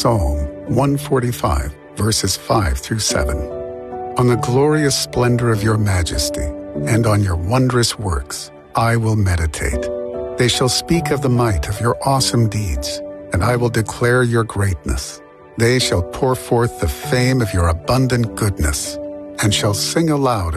Psalm 145, verses 5 through 7. On the glorious splendor of your majesty, and on your wondrous works, I will meditate. They shall speak of the might of your awesome deeds, and I will declare your greatness. They shall pour forth the fame of your abundant goodness, and shall sing aloud